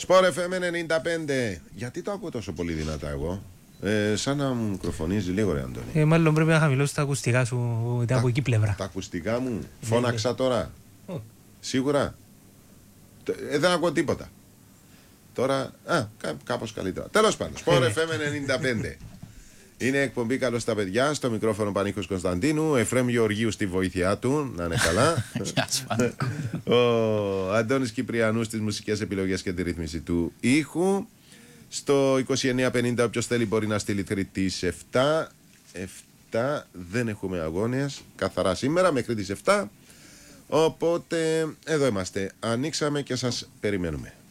Sport FM 95. Γιατί το ακούω τόσο πολύ δυνατά εγώ? Σαν να μου μικροφωνίζει λίγο, ρε Αντώνη. Μάλλον πρέπει να χαμηλώσεις τα ακουστικά σου από εκεί πλευρά. Τα ακουστικά μου, φώναξα τώρα. Σίγουρα. Δεν ακούω τίποτα. Τώρα, κάπως καλύτερα. Τέλος πάντων, Sport FM 95. Είναι εκπομπή καλώς στα παιδιά. Στο μικρόφωνο Πανίκος Κωνσταντίνου. Εφραίμ Γεωργίου στη βοήθειά του. Να είναι καλά. Ο Αντώνης Κυπριανού στις μουσικές επιλογές και τη ρύθμιση του ήχου. Στο 2950 όποιος θέλει μπορεί να στείλει Τρίτη 7. 7 δεν έχουμε αγώνες. Καθαρά σήμερα μέχρι τις 7. Οπότε εδώ είμαστε. Ανοίξαμε και σας περιμένουμε.